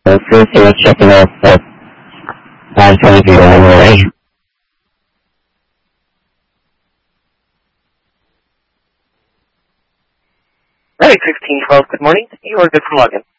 Seriously, let's check it out. 923 anyway. Right, 1612, good morning. You are good for login.